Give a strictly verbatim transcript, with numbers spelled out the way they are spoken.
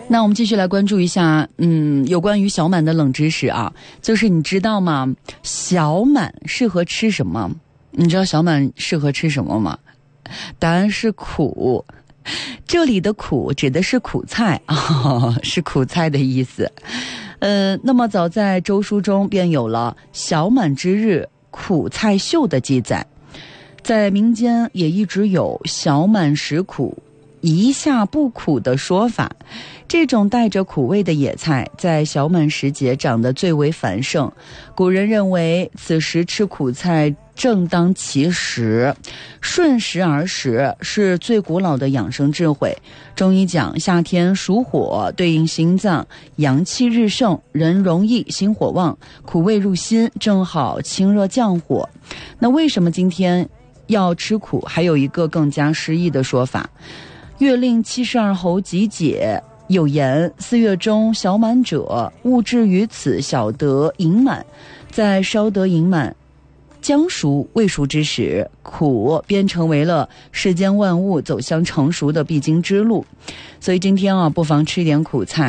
那我们继续来关注一下，嗯，有关于小满的冷知识啊，就是你知道吗？小满适合吃什么？你知道小满适合吃什么吗？答案是苦。这里的苦指的是苦菜啊、哦，是苦菜的意思。呃，那么早在周书中便有了小满之日苦菜秀的记载，在民间也一直有小满食苦一下不苦的说法。这种带着苦味的野菜在小满时节长得最为繁盛，古人认为此时吃苦菜正当其时，顺时而食是最古老的养生智慧。中医讲夏天属火，对应心脏，阳气日盛，人容易心火旺，苦味入心，正好清热降火。那为什么今天要吃苦？还有一个更加诗意的说法，月令七十二候集解有言，四月中小满者，物至于此小得盈满，在稍得盈满将熟未熟之时，苦便成为了世间万物走向成熟的必经之路。所以今天啊，不妨吃一点苦菜。